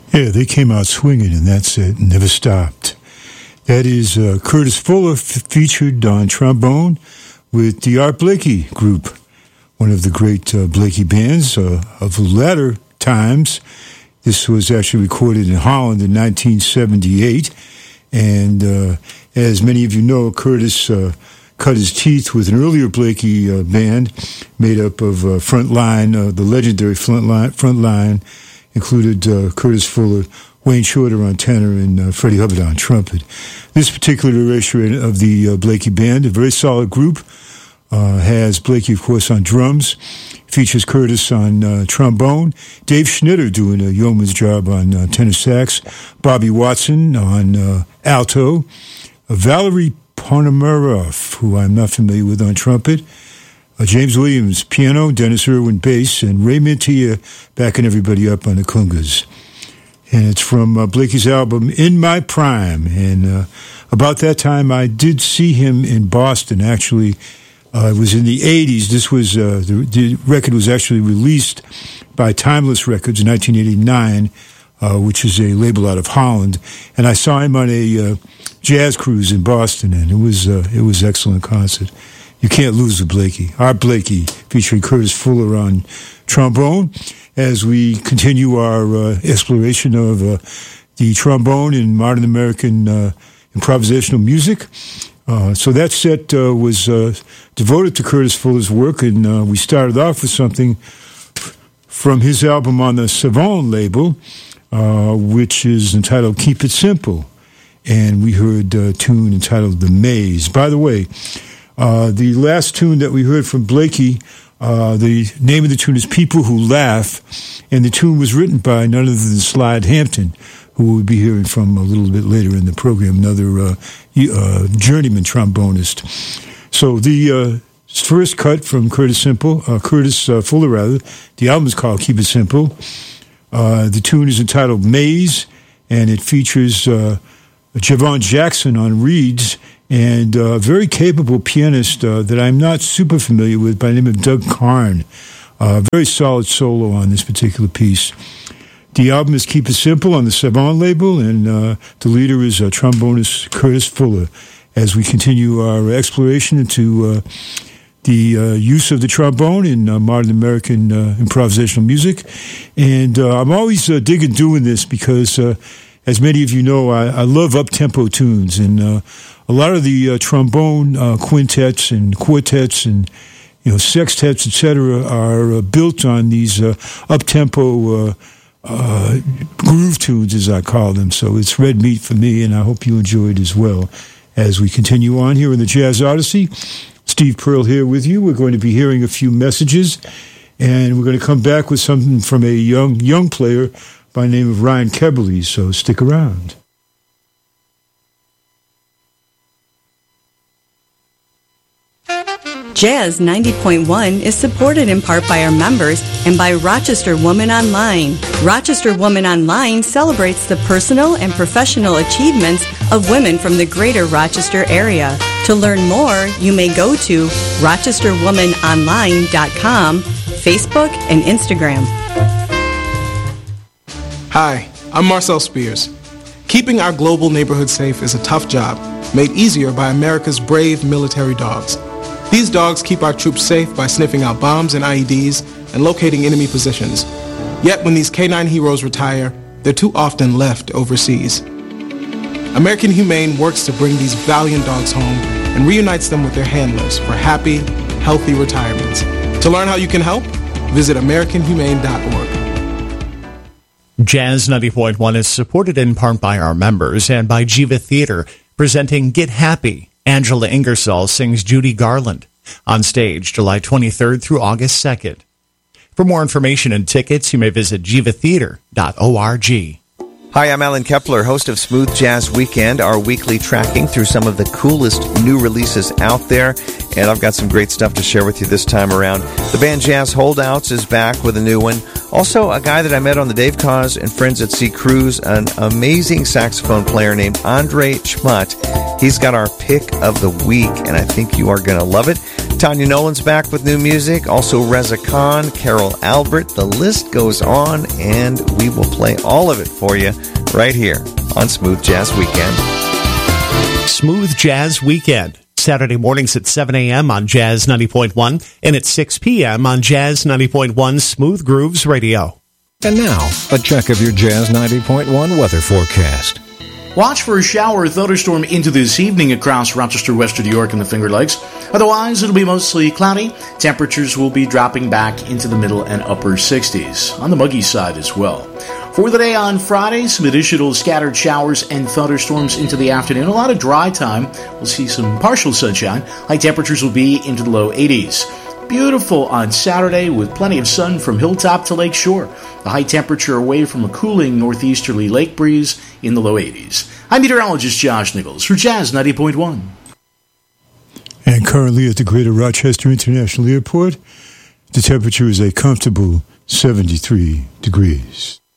Yeah, they came out swinging, and that's it. Never stopped. That is Curtis Fuller featured on trombone with the Art Blakey Group, one of the great Blakey bands of the latter times. This was actually recorded in Holland in 1978, and as many of you know, Curtis cut his teeth with an earlier Blakey band made up of Frontline, the legendary Frontline, included Curtis Fuller, Wayne Shorter on tenor, and Freddie Hubbard on trumpet. This particular iteration of the Blakey band, a very solid group, has Blakey, of course, on drums, features Curtis on trombone, Dave Schnitter doing a yeoman's job on tenor sax, Bobby Watson on alto, Valerie Ponomareff, who I'm not familiar with, on trumpet, James Williams, piano, Dennis Irwin, bass, and Ray Mantilla backing everybody up on the congas. And it's from Blakey's album, In My Prime. And about that time, I did see him in Boston, actually. It was in the 80s. This was, the record was actually released by Timeless Records in 1989, which is a label out of Holland. And I saw him on a jazz cruise in Boston, and it was excellent concert. You can't lose with Blakey. Art Blakey, featuring Curtis Fuller on trombone, as we continue our exploration of the trombone in modern American improvisational music. So that set was devoted to Curtis Fuller's work, and we started off with something from his album on the Savant label, which is entitled Keep It Simple. And we heard a tune entitled The Maze. By the way, the last tune that we heard from Blakey, the name of the tune is People Who Laugh, and the tune was written by none other than Slide Hampton, who we'll be hearing from a little bit later in the program, another journeyman trombonist. So the first cut from Curtis Fuller, the album is called Keep It Simple. The tune is entitled Maze, and it features Javon Jackson on reeds, and a very capable pianist that I'm not super familiar with by the name of Doug Karn. Very solid solo on this particular piece. The album is Keep It Simple on the Savant label, and the leader is trombonist Curtis Fuller, as we continue our exploration into the use of the trombone in modern American improvisational music. And I'm always digging doing this because, as many of you know, I love up-tempo tunes, and a lot of the trombone quintets and quartets and sextets, etc., are built on these up-tempo groove tunes, as I call them. So it's red meat for me, and I hope you enjoy it as well. As we continue on here in the Jazz Odyssey, Steve Pearl here with you. We're going to be hearing a few messages, and we're going to come back with something from a young player by the name of Ryan Keberle, so stick around. Jazz 90.1 is supported in part by our members and by Rochester Woman Online. Rochester Woman Online celebrates the personal and professional achievements of women from the greater Rochester area. To learn more, you may go to rochesterwomanonline.com, Facebook, and Instagram. Hi, I'm Marcel Spears. Keeping our global neighborhood safe is a tough job, made easier by America's brave military dogs. These dogs keep our troops safe by sniffing out bombs and IEDs and locating enemy positions. Yet when these K9 heroes retire, they're too often left overseas. American Humane works to bring these valiant dogs home and reunites them with their handlers for happy, healthy retirements. To learn how you can help, visit AmericanHumane.org. Jazz 90.1 is supported in part by our members and by Jiva Theater, presenting Get Happy. Angela Ingersoll sings Judy Garland on stage July 23rd through August 2nd. For more information and tickets, you may visit jivatheater.org. Hi, I'm Alan Kepler, host of Smooth Jazz Weekend, our weekly tracking through some of the coolest new releases out there. And I've got some great stuff to share with you this time around. The band Jazz Holdouts is back with a new one. Also, a guy that I met on the Dave Cause and Friends at Sea Cruise, an amazing saxophone player named Andre Chmut. He's got our pick of the week, and I think you are going to love it. Tanya Nolan's back with new music. Also, Reza Khan, Carol Albert. The list goes on, and we will play all of it for you right here on Smooth Jazz Weekend. Smooth Jazz Weekend. Saturday mornings at 7 a.m. on Jazz 90.1 and at 6 p.m. on Jazz 90.1 Smooth Grooves Radio. And now, a check of your Jazz 90.1 weather forecast. Watch for a shower or thunderstorm into this evening across Rochester, western New York, and the Finger Lakes. Otherwise, it'll be mostly cloudy. Temperatures will be dropping back into the middle and upper 60s, on the muggy side as well. For the day on Friday, some additional scattered showers and thunderstorms into the afternoon. A lot of dry time. We'll see some partial sunshine. High temperatures will be into the low 80s. Beautiful on Saturday with plenty of sun from hilltop to lake shore. The high temperature away from a cooling northeasterly lake breeze in the low 80s. I'm meteorologist Josh Nichols for Jazz 90.1. And currently at the Greater Rochester International Airport, the temperature is a comfortable 73 degrees.